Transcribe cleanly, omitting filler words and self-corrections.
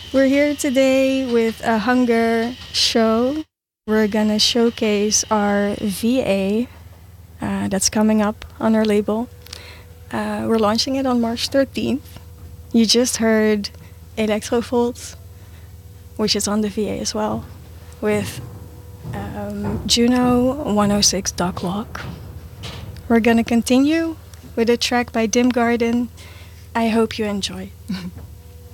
We're here today with a hunger show. We're gonna showcase our VA that's coming up on our label. We're launching it on March 13th. You just heard Electrofold, which is on the VA as well, with Juno 106 Dog Walk. We're gonna continue with a track by Dim Garden. I hope you enjoy.